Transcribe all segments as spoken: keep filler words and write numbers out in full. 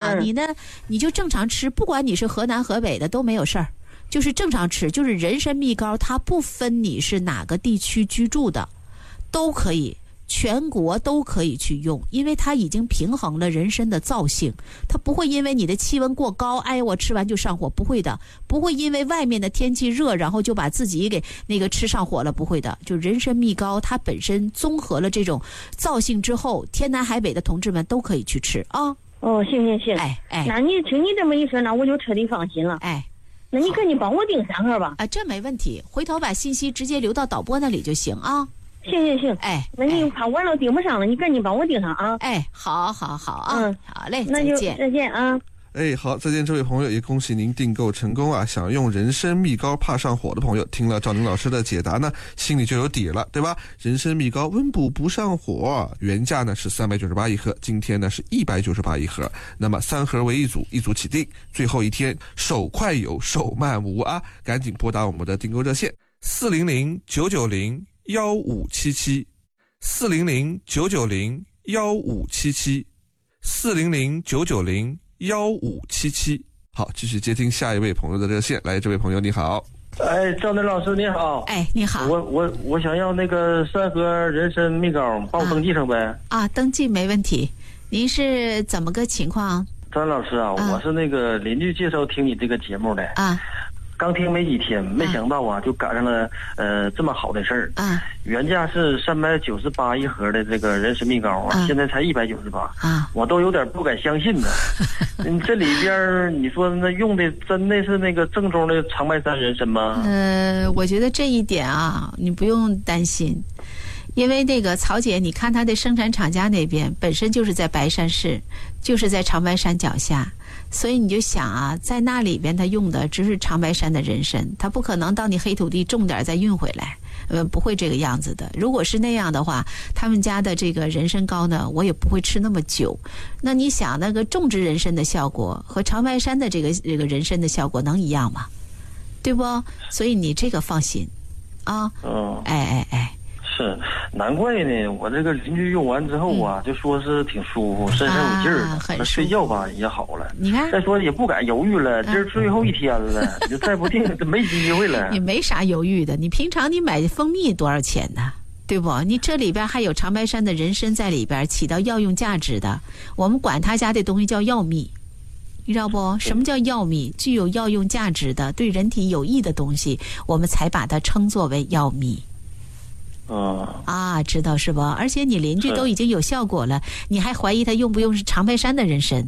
啊，嗯、你呢你就正常吃，不管你是河南河北的都没有事儿，就是正常吃，就是人参蜜膏它不分你是哪个地区居住的，都可以。全国都可以去用，因为它已经平衡了人参的燥性，它不会因为你的气温过高，哎，我吃完就上火，不会的，不会因为外面的天气热，然后就把自己给那个吃上火了，不会的。就人参蜜膏，它本身综合了这种燥性之后，天南海北的同志们都可以去吃啊。 哦，行行行， 哎哎， 那你听你这么一说，那我就彻底放心了。 哎， 那你赶紧帮我订三盒吧。 啊，这没问题，回头把信息直接留到导播那里就行啊。 行行行， 哎， 那你怕晚了订不上了，你赶紧帮我订上啊！ 哎，好好好啊， 嗯， 好嘞， 那就再见， 再见啊！ 哎，好，再见，这位朋友，也恭喜您订购成功啊！想用人参蜜膏怕上火的朋友，听了赵宁老师的解答呢，心里就有底了，对吧？人参蜜膏温补不上火，原价呢是三百九十八一盒，今天呢是一百九十八一盒，那么三盒为一组，一组起订，最后一天手快有，手慢无啊！赶紧拨打我们的订购热线四零零九九零幺五七七。四零零九九零幺五七七，四零零九九零幺五七七。好，继续接听下一位朋友的热线。来，这位朋友你好。 哎，赵林老师你好。 哎，你好。 我我我想要那个三盒人参蜜膏，帮我登记上呗。 啊，啊登记没问题。您是怎么个情况？ 张老师啊，啊我是那个邻居介绍听你这个节目的。啊。刚听没几天，没想到啊，就赶上了呃这么好的事儿。啊，原价是三百九十八一盒的这个人参蜜膏啊，啊现在才一百九十八。啊，我都有点不敢相信呢。嗯，这里边你说那用的真的是那个正宗的长白山人参吗？ 呃，我觉得这一点啊，你不用担心。因为那个曹姐，你看她的生产厂家那边本身就是在白山市，就是在长白山脚下，所以你就想啊，在那里边他用的只是长白山的人参，他不可能到你黑土地种点再运回来，呃，不会这个样子的。如果是那样的话，他们家的这个人参膏呢，我也不会吃那么久。那你想，那个种植人参的效果和长白山的这个这个人参的效果能一样吗？对不？所以你这个放心啊。 嗯。 哎哎哎。 是，难怪呢。我这个邻居用完之后啊，嗯、就说是挺舒服，身上有劲儿， 啊、很睡觉吧也好了。 你看， 再说也不敢犹豫了，今儿最后一天了，你、嗯、就再不定就没机会了。 你没啥犹豫的，你平常你买蜂蜜多少钱呢？对不？你这里边还有长白山的人参在里边，起到药用价值的。我们管他家的东西叫药蜜。你知道不？什么叫药蜜？具有药用价值的、对人体有益的东西，我们才把它称作为药蜜。 嗯、 啊，知道是吧？而且你邻居都已经有效果了，你还怀疑他用不用是长白山的人参？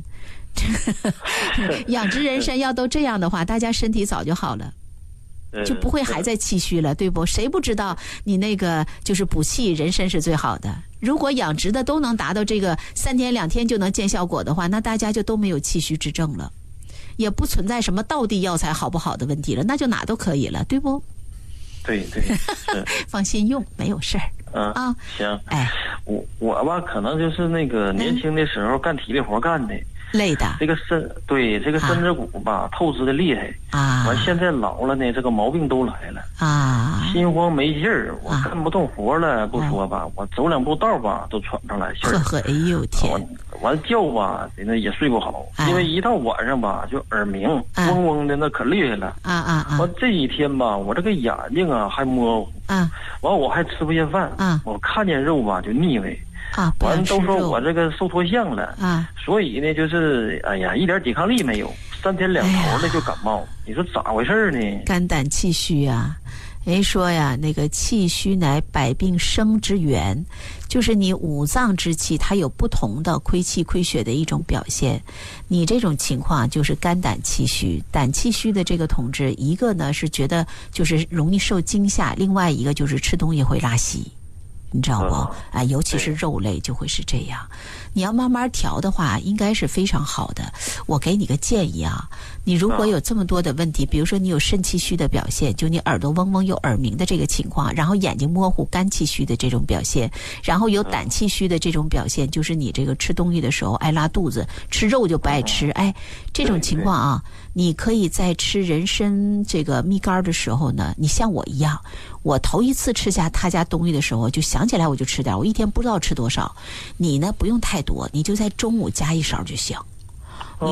养殖人参要都这样的话，大家身体早就好了，就不会还在气虚了，对不？谁不知道你那个就是补气，人参是最好的。如果养殖的都能达到这个三天两天就能见效果的话，那大家就都没有气虚之症了，也不存在什么道地药材好不好的问题了，那就哪都可以了，对不？ 对对， 放心用，没有事儿。 嗯啊， 行。 哎， 我我吧，可能就是那个年轻的时候干体力活干的， 累的。 这个身对这个身子骨吧，透支的厉害啊。 完现在老了呢，这个毛病都来了啊， 心慌没劲儿，我干不动活了，不说吧，我走两步道吧都喘不上来气儿。 呵呵，哎呦天！ 完觉吧，那也睡不好，因为一到晚上吧就耳鸣，嗡嗡的那可厉害了。 啊啊啊！ 完这几天吧，我这个眼睛啊还模糊。啊。完我还吃不下饭。啊。我看见肉吧就腻味。 啊。 完都说我这个瘦脱相了。 啊。 所以呢，就是哎呀，一点抵抗力没有，三天两头的就感冒。你说咋回事呢？ 肝胆气虚啊。人说呀，那个气虚乃百病生之源，就是你五脏之气它有不同的亏气亏血的一种表现。你这种情况就是肝胆气虚，胆气虚的这个同志，一个呢是觉得就是容易受惊吓，另外一个就是吃东西会拉稀。你知道不？啊，尤其是肉类就会是这样。你要慢慢调的话，应该是非常好的。我给你个建议啊，你如果有这么多的问题，比如说你有肾气虚的表现，就你耳朵嗡嗡有耳鸣的这个情况，然后眼睛模糊肝气虚的这种表现，然后有胆气虚的这种表现，就是你这个吃东西的时候爱拉肚子，吃肉就不爱吃，哎，这种情况啊，你可以在吃人参这个蜜膏的时候呢，你像我一样，我头一次吃下他家东西的时候，就想起来我就吃点，我一天不知道吃多少。你呢不用太多，你就在中午加一勺就行。